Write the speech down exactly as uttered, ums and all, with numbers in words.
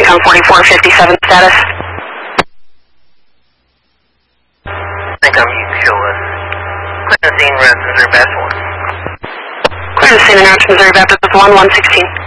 Recon forty-four fifty-seven status. Recon, you can show us. Clear the scene, Missouri Baptist one. Clear the scene in Missouri Baptist one one sixteen.